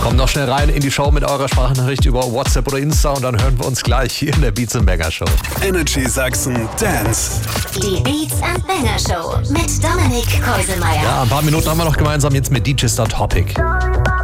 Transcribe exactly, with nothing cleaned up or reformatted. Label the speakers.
Speaker 1: Kommt noch schnell rein in die Show mit eurer Sprachnachricht über WhatsApp oder Insta und dann hören wir uns gleich hier in der Beats and Banger Show.
Speaker 2: Energy Sachsen Dance.
Speaker 3: Die Beats and Banger Show mit Dominik Keuselmeier.
Speaker 1: Ja, ein paar Minuten haben wir noch gemeinsam jetzt mit D J Star Topic.